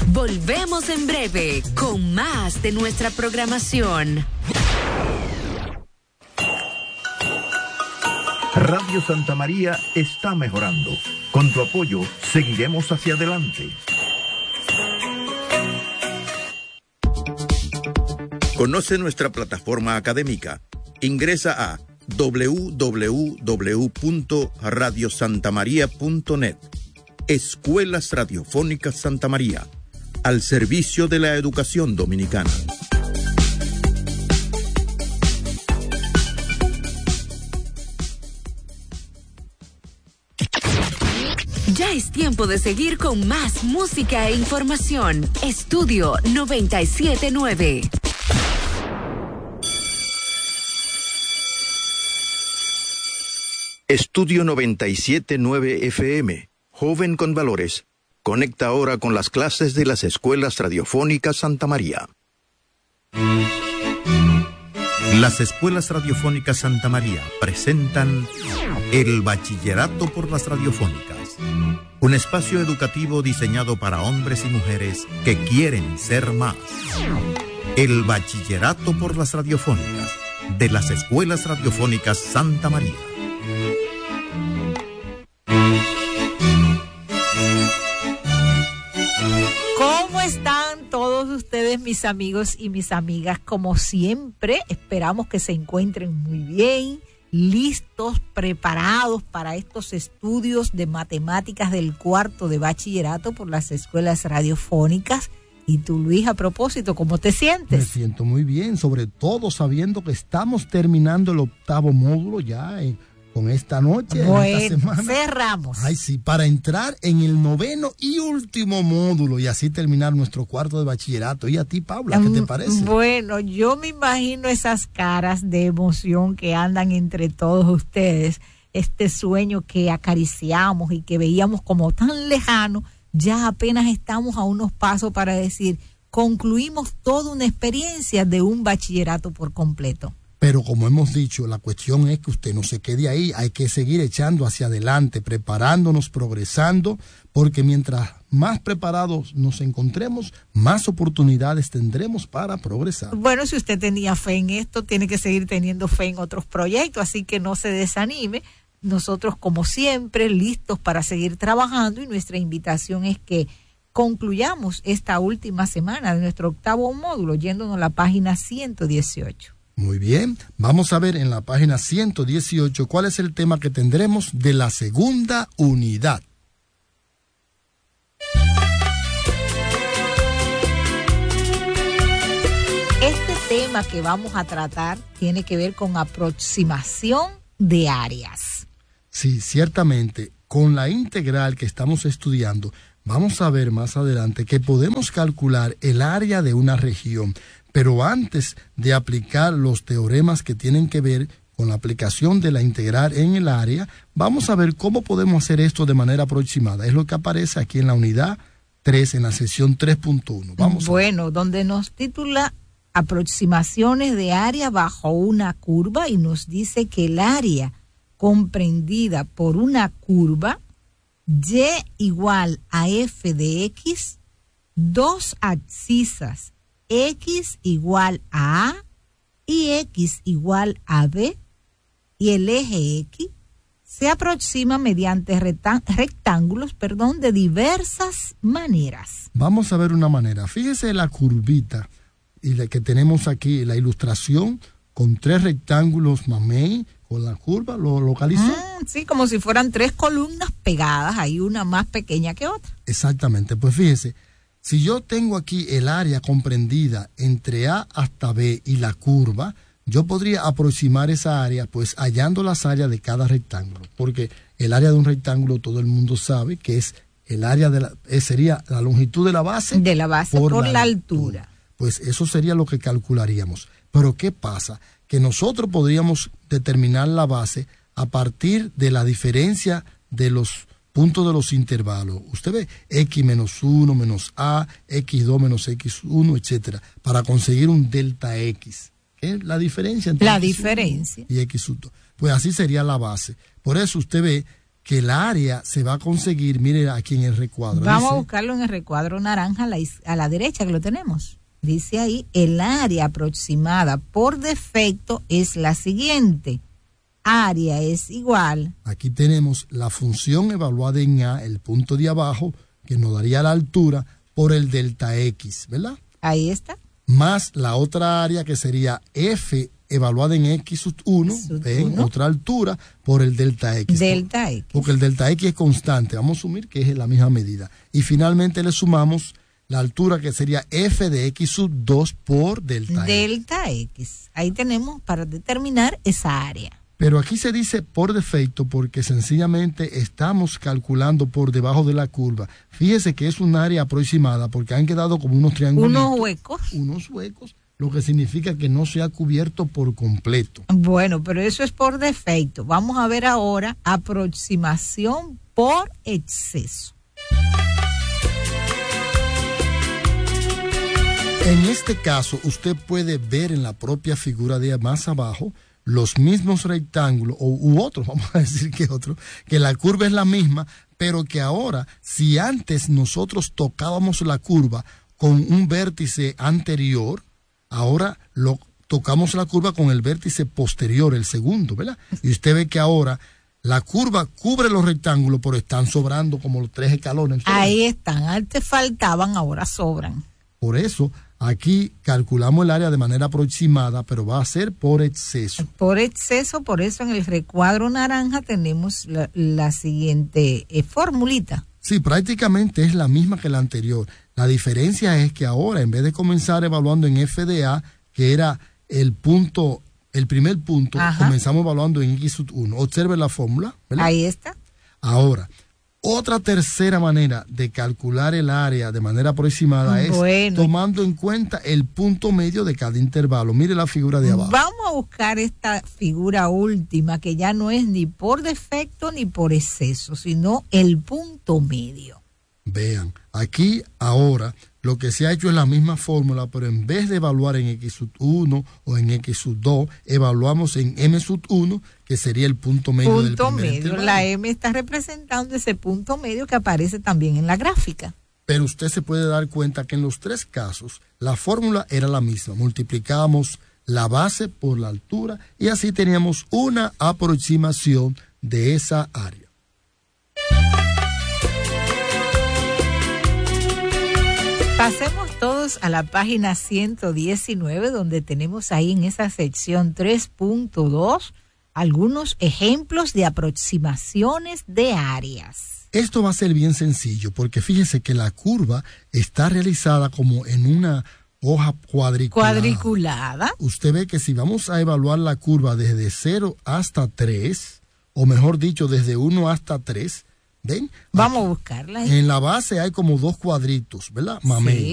Volvemos en breve con más de nuestra programación. Radio Santa María está mejorando. Con tu apoyo, seguiremos hacia adelante. Conoce nuestra plataforma académica. Ingresa a www.radiosantamaria.net. Escuelas Radiofónicas Santa María, al servicio de la educación dominicana. Ya es tiempo de seguir con más música e información. Estudio 97.9. Estudio 97.9 FM. Joven con valores. Conecta ahora con las clases de las escuelas radiofónicas Santa María. Las escuelas radiofónicas Santa María presentan el Bachillerato por las Radiofónicas. Un espacio educativo diseñado para hombres y mujeres que quieren ser más. El Bachillerato por las Radiofónicas de las escuelas radiofónicas Santa María. ¿Cómo están todos ustedes, mis amigos y mis amigas? Como siempre, esperamos que se encuentren muy bien, listos, preparados para estos estudios de matemáticas del cuarto de bachillerato por las escuelas radiofónicas. Y tú, Luis, a propósito, ¿cómo te sientes? Me siento muy bien, sobre todo sabiendo que estamos terminando el 8º módulo ya con esta noche, bueno, esta semana. Cerramos. Ay, sí, para entrar en el 9º y último módulo y así terminar nuestro cuarto de bachillerato. ¿Y a ti, Paula, qué te parece? Bueno, yo me imagino esas caras de emoción que andan entre todos ustedes, este sueño que acariciamos y que veíamos como tan lejano, ya apenas estamos a unos pasos para decir, concluimos toda una experiencia de un bachillerato por completo. Pero como hemos dicho, la cuestión es que usted no se quede ahí, hay que seguir echando hacia adelante, preparándonos, progresando, porque mientras más preparados nos encontremos, más oportunidades tendremos para progresar. Bueno, si usted tenía fe en esto, tiene que seguir teniendo fe en otros proyectos, así que no se desanime. Nosotros, como siempre, listos para seguir trabajando, y nuestra invitación es que concluyamos esta última semana de nuestro 8º módulo, yéndonos a la página 118. Muy bien, vamos a ver en la página 118 cuál es el tema que tendremos de la segunda unidad. Este tema que vamos a tratar tiene que ver con aproximación de áreas. Sí, ciertamente, con la integral que estamos estudiando, vamos a ver más adelante que podemos calcular el área de una región. Pero antes de aplicar los teoremas que tienen que ver con la aplicación de la integral en el área, vamos a ver cómo podemos hacer esto de manera aproximada. Es lo que aparece aquí en la unidad 3, en la sección 3.1. Bueno, donde nos titula aproximaciones de área bajo una curva y nos dice que el área comprendida por una curva y igual a f de x, dos abscisas x igual a y x igual a b, y el eje x se aproxima mediante rectángulos, de diversas maneras. Vamos a ver una manera. Fíjese la curvita y la que tenemos aquí, la ilustración con 3 rectángulos mamey, con la curva, ¿lo localizó? Sí, como si fueran 3 columnas pegadas, hay una más pequeña que otra. Exactamente, pues fíjese. Si yo tengo aquí el área comprendida entre A hasta B y la curva, yo podría aproximar esa área pues hallando las áreas de cada rectángulo, porque el área de un rectángulo todo el mundo sabe que es el área sería la longitud de la base por la altura. Pues eso sería lo que calcularíamos. Pero ¿qué pasa? Que nosotros podríamos determinar la base a partir de la diferencia de los puntos de los intervalos. Usted ve x menos 1 menos a, x2 menos x1, etcétera, para conseguir un delta x, que es la diferencia entre la diferencia y x1. Pues así sería la base. Por eso usted ve que el área se va a conseguir, mire aquí en el recuadro. Vamos dice, a buscarlo en el recuadro naranja a la derecha que lo tenemos. Dice ahí, el área aproximada por defecto es la siguiente. Área es igual. Aquí tenemos la función evaluada en A, el punto de abajo, que nos daría la altura por el delta X, ¿verdad? Ahí está. Más la otra área que sería F evaluada en X sub 1, ven, otra altura por el delta X. Delta X. Porque el delta X es constante, vamos a asumir que es la misma medida. Y finalmente le sumamos la altura que sería F de X sub 2 por delta X. Delta X. Ahí tenemos para determinar esa área. Pero aquí se dice por defecto porque sencillamente estamos calculando por debajo de la curva. Fíjese que es un área aproximada porque han quedado como unos triángulos. Unos huecos, lo que significa que no se ha cubierto por completo. Bueno, pero eso es por defecto. Vamos a ver ahora aproximación por exceso. En este caso, usted puede ver en la propia figura de más abajo los mismos rectángulos, u otros, vamos a decir que otros, que la curva es la misma, pero que ahora, si antes nosotros tocábamos la curva con un vértice anterior, ahora tocamos la curva con el vértice posterior, el segundo, ¿verdad? Y usted ve que ahora la curva cubre los rectángulos, pero están sobrando como los 3 escalones. Ahí están, antes faltaban, ahora sobran. Por eso, aquí calculamos el área de manera aproximada, pero va a ser por exceso. Por exceso, por eso en el recuadro naranja tenemos la siguiente formulita. Sí, prácticamente es la misma que la anterior. La diferencia es que ahora, en vez de comenzar evaluando en FDA, que era el primer punto, comenzamos evaluando en X sub 1. Observe la fórmula, ¿verdad? Ahí está. Ahora, otra tercera manera de calcular el área de manera aproximada es tomando en cuenta el punto medio de cada intervalo. Mire la figura de abajo. Vamos a buscar esta figura última que ya no es ni por defecto ni por exceso, sino el punto medio. Vean, aquí ahora lo que se ha hecho es la misma fórmula, pero en vez de evaluar en X sub 1 o en X sub 2, evaluamos en M sub 1, que sería el punto medio del primer intervalo. La M está representando ese punto medio que aparece también en la gráfica. Pero usted se puede dar cuenta que en los 3 casos la fórmula era la misma. Multiplicábamos la base por la altura y así teníamos una aproximación de esa área. Pasemos todos a la página 119, donde tenemos ahí en esa sección 3.2 algunos ejemplos de aproximaciones de áreas. Esto va a ser bien sencillo, porque fíjese que la curva está realizada como en una hoja cuadriculada. Usted ve que si vamos a evaluar la curva desde 0 hasta 3, o mejor dicho, desde 1 hasta 3, ¿ven? Vamos a buscarla. En la base hay como 2 cuadritos, ¿verdad? Mamey. Sí.